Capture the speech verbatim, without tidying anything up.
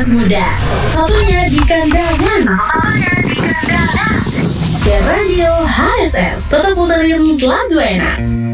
anak muda. Satunya di kandang Satunya di kandang The Radio H S S. Tetap puterin lagu enak.